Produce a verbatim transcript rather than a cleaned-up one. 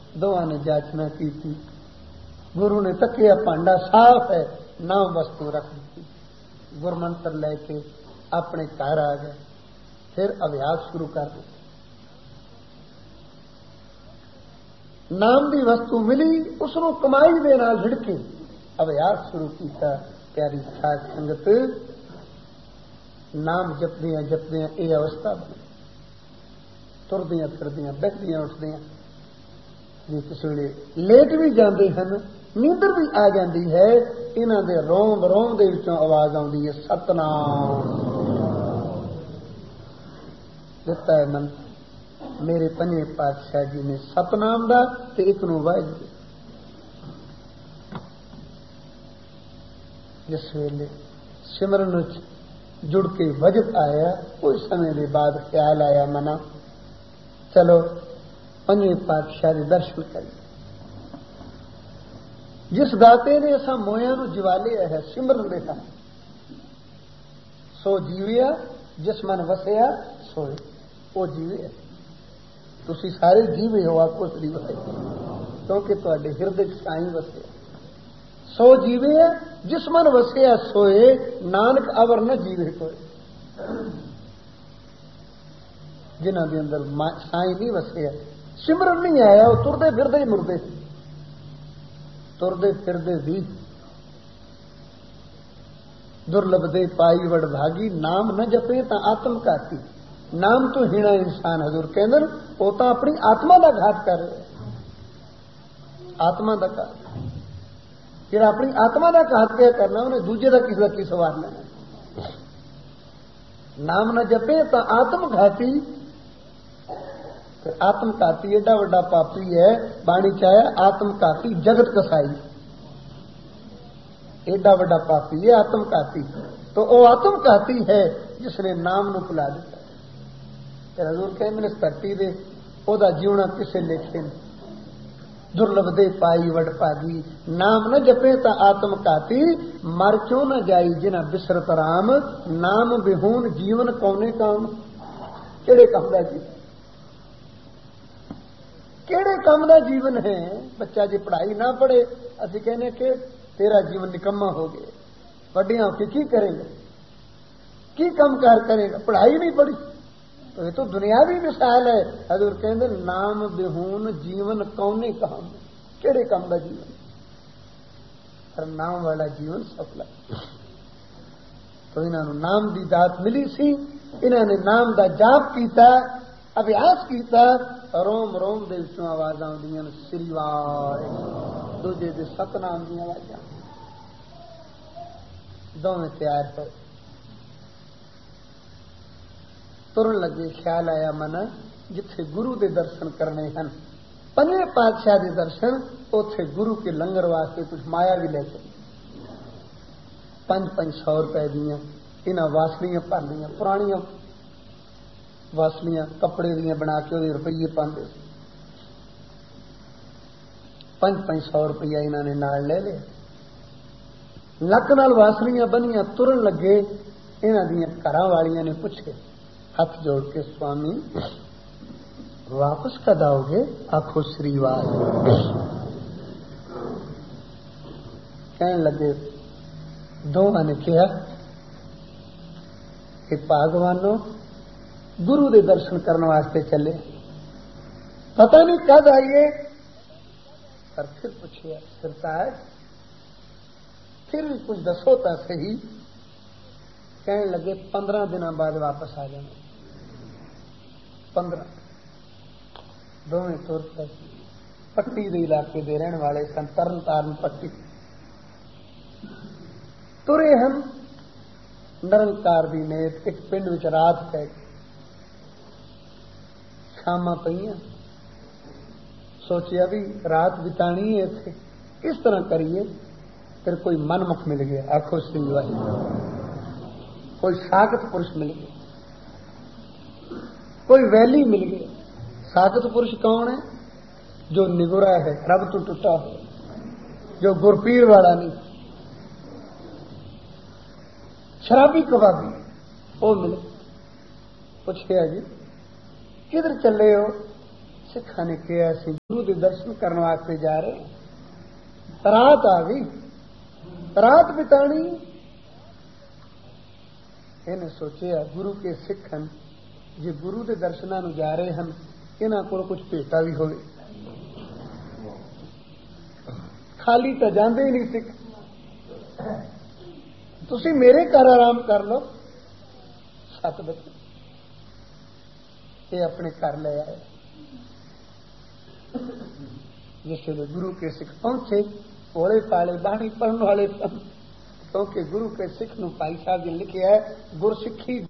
दोवां ने जाचना की थी। गुरु ने तकिया भांडा साफ है, नाम वस्तु रख दी। गुरमंत्र लेके अपने घर आ गए, फिर अभ्यास शुरू कर दिया। नाम की वस्तु मिली, उसनों कमाई दे नाल भिड़के अभ्यास शुरू किया। प्यारी साध संगत, नाम जपदियां जपदियां ये अवस्था बनी। तुरदियां फिरदियां बैठदियां उठदियां, जे किसी वेले लेट भी जाते हैं, नींदर भी आ जाती है, इन्हां दे रोम रोम दे विचों आवाज आउंदी है, सतनाम। दिता है मन मेरे पंजे पातशाह जी ने सतनाम दा ते एक नूं वाहिगुरू। जिस वेले सिमरन जुड़ के वजत आया, कुछ समय के बाद ख्याल आया मना, चलो पंजे पातशाह के दर्शन करिए। जिस दाते ने असा मोया नूं जवालिया है सिमरन दे काम, सो जीविया जिस मन वसिया सोए, वो जीविया। तुसी सारे जीवे हो, आखो श्री वाहिगुरू, क्योंकि तुहाडे हिरदे च साईं वसिया। सो जीवे जिस मन वसिया सोए, नानक अवर न जीवे कोई। जिन्हां दे अंदर साईं नहीं वसिया, सिमरन नहीं आया, वो तुरदे फिरदे ही मुरदे, तुरदे फिरदे भी। दुर्लभ दे पाई वड भागी, नाम न जपे ता आत्म घाती। नाम तो हीना इंसान, हजूर कहंदे वो तो अपनी आत्मा का घात कर रहे, आत्मा का घात। जिहड़ा अपनी आत्मा का घात क्या करना, उन्हें दूजे का किसी का की सवारना है। नाम न जपे तो आत्म घाती, आत्म घाती एडा वड्डा पापी है। बाणी चाहे आत्म घाती जगत कसाई, एडा वड्डा पापी है आत्म घाती। तो वो आत्म घाती है जिसने नाम नूं भुला दिता। हजूर कहते इस धरती दे ओदा जीवना किसे लेखे नहीं। दुर्लभ दे पाई वड भागी, नाम न जपे ता आत्म घाती। मर क्यों न जाई जिना बिसरत राम, नाम बिहून जीवन कौने काम। केड़े काम दा जीवन, केड़े काम दा जीवन है। बच्चा जी पढ़ाई ना पढ़े, असीं कहने कि तेरा जीवन निकम्मा हो गया। वड्डियां होके की करेगा, की काम कार करेगा, पढ़ाई नहीं पढ़ी। तो ये तो दुनियावी मिसाल है। हजूर कहते नाम बिहून जीवन कौने काम, केड़े काम का जीवन। पर नाम वाला जीवन सफल। तो इन्होंने नाम की दात मिली सी, इन्होंने नाम का जाप किया, अभ्यास किया, रोम रोम दे विचों आवाज़ आउंदियां ने श्री वाहिगुरू, दूजे दे सतनाम दी आवाज़ां। दोवें तैयार हो तुरन लगे। ख्याल आया मन जिथे गुरु के दर्शन करने हैं, पंजे पातशाह के दर्शन, उथे गुरु के लंगर वास्ते कुछ माया भी ले चली। पंज पंज सौ रुपए दियां इन्हां वासलियां भर लियां, पुरानियां वासलियां कपड़े दियां बना के वो रुपये पाते। पंज पंज सौ रुपया इन्होंने नाल ले लिया। लक नाल वासलियां बनिया तुरन लगे। इन्हां दियां घरां वालियां ने पूछे हाथ जोड़ के, स्वामी वापस कद आओगे। आखो श्री वाहिगुरू। कहने लगे, दोवां ने कहा कि भागवानों गुरु के दर्शन करने वास्ते चले, पता नहीं कद आइए। पर फिर पूछिया सरताज फिर भी कुछ दसो तो सही। कहने लगे पंद्रह दिन बाद वापस आ जाना। पंद्रह दोवें तुर पर पट्टी के इलाके दे रहने वाले सन, तरन तारण पट्टी तुरे हम। निरंकार दी नेत एक पिंड विच रात पै गई। शामां पईयां, सोचिया भी रात बितानी है इत्थे, किस तरह करिए। फिर कोई मनमुख मिल गया। आखो श्री वाहिगुरू। कोई सागत पुरुष मिल गया, कोई वैली मिल गया। सागत पुरुष कौन है? जो निगुरा है, रब तो टूटा हो, जो गुरपीर वाला नहीं, शराबी कबाबी, वो मिले। पूछे जी किधर चले हो? सिखा ने कहा असी गुरु के दर्शन करने वास्ते जा रहे रात आ गई रात बितानी इन्हें सोचा गुरु के सिख हैं जे गुरु के दर्शनों जा रहे हैं इन्हों को कुछ भेटा भी हो खाली तो जाते ही नहीं सिख तुसी मेरे घर आराम कर लो सत बजे ये अपने घर ले आए जिस वे गुरु के सिख पहुंचे भोले पाले बाणी पढ़ने वाले सन क्योंकि गुरु के सिख नूं भाई साहब ने लिखा है गुरसिखी